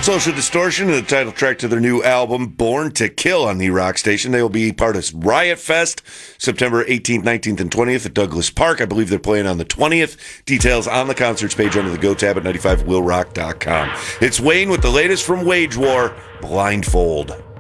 Social Distortion and the title track to their new album, Born to Kill, on the Rock Station. They will be part of Riot Fest, September 18th, 19th, and 20th at Douglas Park. I believe they're playing on the 20th. Details on the concerts page under the Go tab at 95willrock.com. It's Wayne with the latest from Wage War, Blindfold.